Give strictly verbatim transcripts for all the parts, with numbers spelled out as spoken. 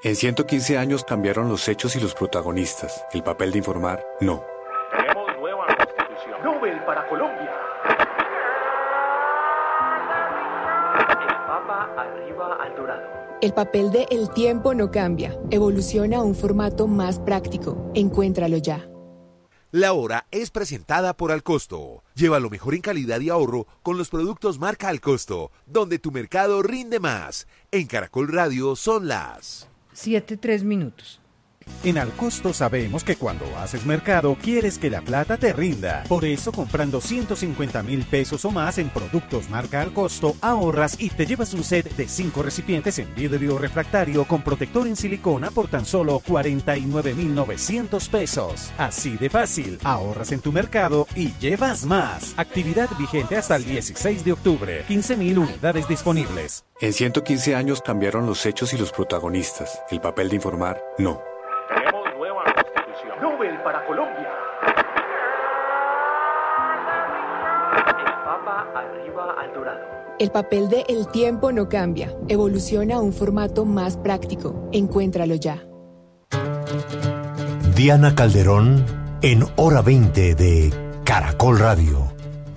En ciento quince años cambiaron los hechos y los protagonistas. El papel de informar, no. Tenemos nueva constitución. Nobel para Colombia. El Papa arriba al Dorado. El papel de El tiempo no cambia. Evoluciona a un formato más práctico. Encuéntralo ya. La Hora es presentada por Alcosto. Lleva lo mejor en calidad y ahorro con los productos marca Alcosto, donde tu mercado rinde más. En Caracol Radio son las siete, tres minutos. En Alcosto sabemos que cuando haces mercado quieres que la plata te rinda. Por eso, comprando ciento cincuenta mil pesos o más en productos marca Alcosto, ahorras y te llevas un set de cinco recipientes en vidrio refractario con protector en silicona por tan solo cuarenta y nueve mil novecientos pesos. Así de fácil, ahorras en tu mercado y llevas más. Actividad vigente hasta el dieciséis de octubre. quince mil unidades disponibles. En ciento quince años cambiaron los hechos y los protagonistas. El papel de informar, no. Tenemos nueva constitución. Nobel para Colombia. El Papa arriba al Dorado. El papel de El tiempo no cambia. Evoluciona a un formato más práctico. Encuéntralo ya. Diana Calderón en Hora veinte de Caracol Radio.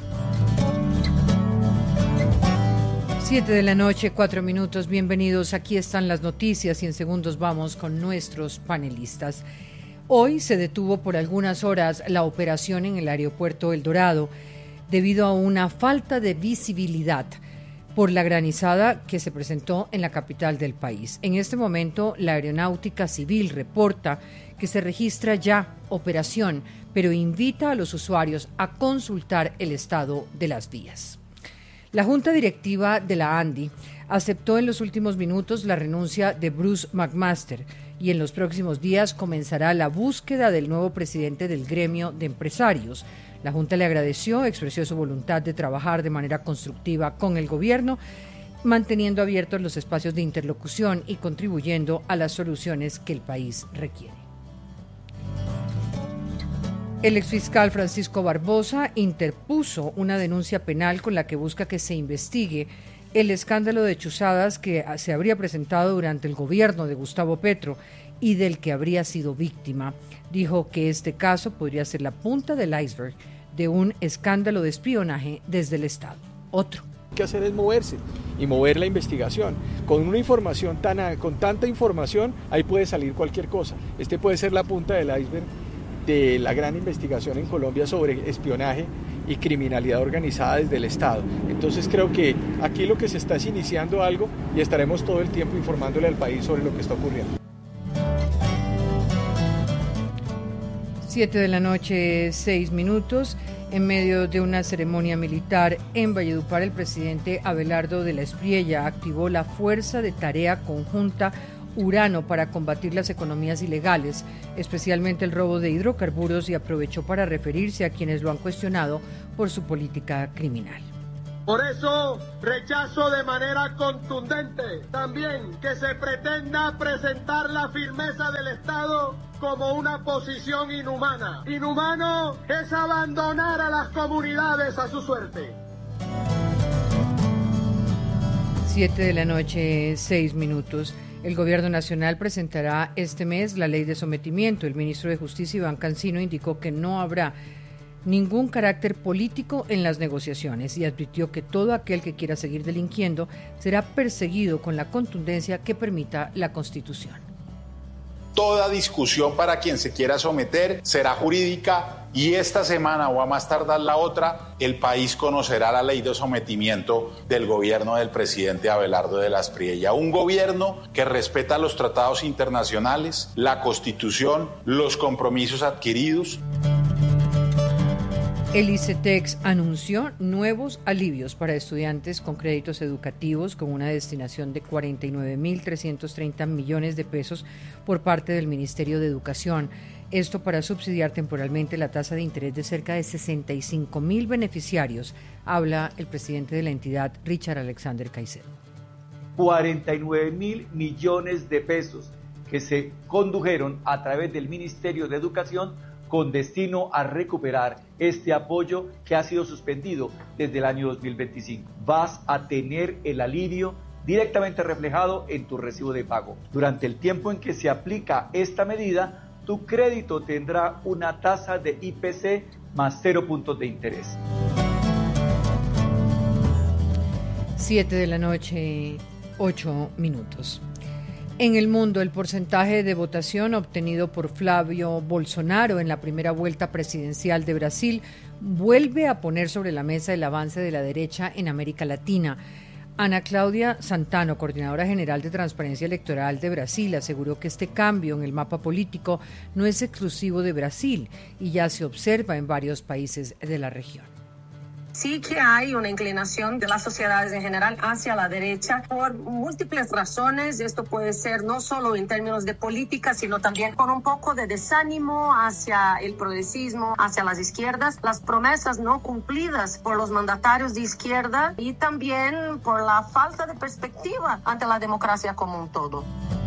Siete de la noche, cuatro minutos, bienvenidos, aquí están las noticias y en segundos vamos con nuestros panelistas. Hoy se detuvo por algunas horas la operación en el aeropuerto El Dorado debido a una falta de visibilidad por la granizada que se presentó en la capital del país. En este momento la Aeronáutica Civil reporta que se registra ya operación, pero invita a los usuarios a consultar el estado de las vías. La Junta Directiva de la ANDI aceptó en los últimos minutos la renuncia de Bruce McMaster y en los próximos días comenzará la búsqueda del nuevo presidente del gremio de empresarios. La Junta le agradeció, expresó su voluntad de trabajar de manera constructiva con el gobierno, manteniendo abiertos los espacios de interlocución y contribuyendo a las soluciones que el país requiere. El exfiscal Francisco Barbosa interpuso una denuncia penal con la que busca que se investigue el escándalo de chuzadas que se habría presentado durante el gobierno de Gustavo Petro y del que habría sido víctima. Dijo que este caso podría ser la punta del iceberg de un escándalo de espionaje desde el Estado. Otro. Lo que hay que hacer es moverse y mover la investigación. Con una información tan, con tanta información, ahí puede salir cualquier cosa. Este puede ser la punta del iceberg de la gran investigación en Colombia sobre espionaje y criminalidad organizada desde el Estado. Entonces creo que aquí lo que se está es iniciando algo y estaremos todo el tiempo informándole al país sobre lo que está ocurriendo. Siete de la noche, seis minutos. En medio de una ceremonia militar en Valledupar, el presidente Abelardo de la Espriella activó la Fuerza de Tarea Conjunta Urano para combatir las economías ilegales, especialmente el robo de hidrocarburos, y aprovechó para referirse a quienes lo han cuestionado por su política criminal. Por eso rechazo de manera contundente también que se pretenda presentar la firmeza del Estado como una posición inhumana. Inhumano es abandonar a las comunidades a su suerte. Siete de la noche, seis minutos. El Gobierno Nacional presentará este mes la ley de sometimiento. El ministro de Justicia, Iván Cancino, indicó que no habrá ningún carácter político en las negociaciones y advirtió que todo aquel que quiera seguir delinquiendo será perseguido con la contundencia que permita la Constitución. Toda discusión para quien se quiera someter será jurídica y esta semana o a más tardar la otra, el país conocerá la ley de sometimiento del gobierno del presidente Abelardo de la Espriella. Un gobierno que respeta los tratados internacionales, la Constitución, los compromisos adquiridos. El ICETEX anunció nuevos alivios para estudiantes con créditos educativos con una destinación de cuarenta y nueve mil trescientos treinta millones de pesos por parte del Ministerio de Educación. Esto para subsidiar temporalmente la tasa de interés de cerca de sesenta y cinco mil beneficiarios, habla el presidente de la entidad, Richard Alexander Caicedo. cuarenta y nueve mil millones de pesos que se condujeron a través del Ministerio de Educación con destino a recuperar este apoyo que ha sido suspendido desde el año dos mil veinticinco. Vas a tener el alivio directamente reflejado en tu recibo de pago. Durante el tiempo en que se aplica esta medida, tu crédito tendrá una tasa de I P C más cero puntos de interés. Siete de la noche, ocho minutos. En el mundo, el porcentaje de votación obtenido por Flavio Bolsonaro en la primera vuelta presidencial de Brasil vuelve a poner sobre la mesa el avance de la derecha en América Latina. Ana Claudia Santano, coordinadora general de Transparencia Electoral de Brasil, aseguró que este cambio en el mapa político no es exclusivo de Brasil y ya se observa en varios países de la región. Sí que hay una inclinación de las sociedades en general hacia la derecha por múltiples razones. Esto puede ser no solo en términos de política, sino también con un poco de desánimo hacia el progresismo, hacia las izquierdas, las promesas no cumplidas por los mandatarios de izquierda y también por la falta de perspectiva ante la democracia como un todo.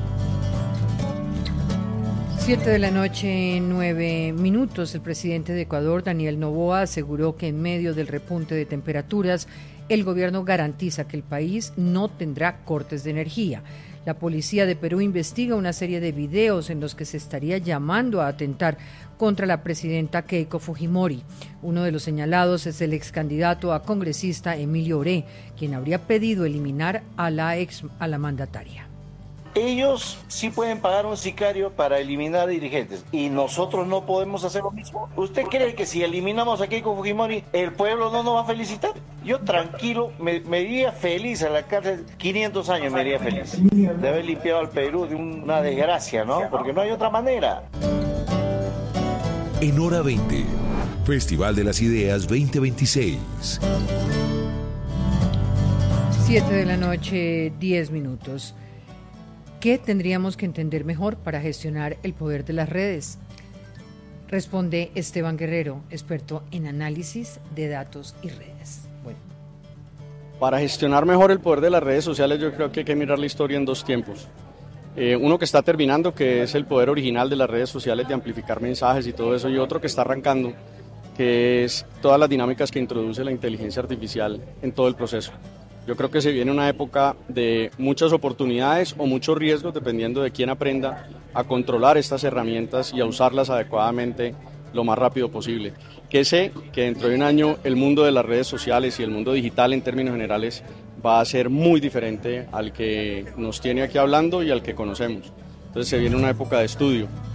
Siete de la noche, nueve minutos. El presidente de Ecuador, Daniel Noboa, aseguró que en medio del repunte de temperaturas, el gobierno garantiza que el país no tendrá cortes de energía. La policía de Perú investiga una serie de videos en los que se estaría llamando a atentar contra la presidenta Keiko Fujimori. Uno de los señalados es el ex candidato a congresista Emilio Oré, quien habría pedido eliminar a la ex a la mandataria. Ellos sí pueden pagar un sicario para eliminar dirigentes y nosotros no podemos hacer lo mismo. ¿Usted cree que si eliminamos a Keiko Fujimori el pueblo no nos va a felicitar? Yo tranquilo, me, me iría feliz a la cárcel, quinientos años me iría feliz de haber limpiado al Perú de una desgracia, ¿no? Porque no hay otra manera. En Hora veinte, Festival de las Ideas veinte veintiséis. Siete de la noche, diez minutos. ¿Qué tendríamos que entender mejor para gestionar el poder de las redes? Responde Esteban Guerrero, experto en análisis de datos y redes. Bueno. Para gestionar mejor el poder de las redes sociales yo creo que hay que mirar la historia en dos tiempos. Eh, uno que está terminando, que es el poder original de las redes sociales de amplificar mensajes y todo eso, y otro que está arrancando, que es todas las dinámicas que introduce la inteligencia artificial en todo el proceso. Yo creo que se viene una época de muchas oportunidades o muchos riesgos dependiendo de quién aprenda a controlar estas herramientas y a usarlas adecuadamente lo más rápido posible. Que sé que dentro de un año el mundo de las redes sociales y el mundo digital en términos generales va a ser muy diferente al que nos tiene aquí hablando y al que conocemos. Entonces se viene una época de estudio.